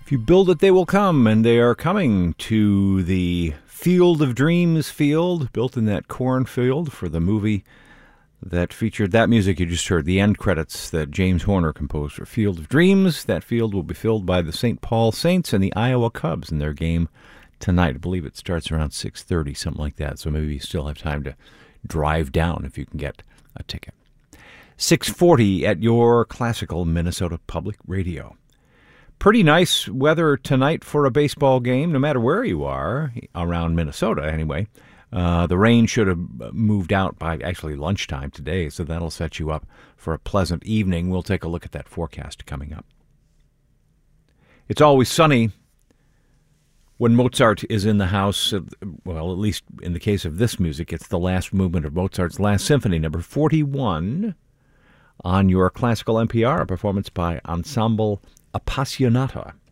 If you build it, they will come, and they are coming to the Field of Dreams field, built in that cornfield for the movie that featured that music you just heard, the end credits that James Horner composed for Field of Dreams. That field will be filled by the St. Paul Saints and the Iowa Cubs in their game tonight. I believe it starts around 6:30, something like that, so maybe you still have time to drive down if you can get a ticket. 6:40 at your classical Minnesota Public Radio. Pretty nice weather tonight for a baseball game, no matter where you are, around Minnesota anyway. The rain should have moved out by actually lunchtime today, so that'll set you up for a pleasant evening. We'll take a look at that forecast coming up. It's always sunny when Mozart is in the house. Well, at least in the case of this music, it's the last movement of Mozart's Last Symphony, number 41, on your classical NPR, a performance by Ensemble Appassionata.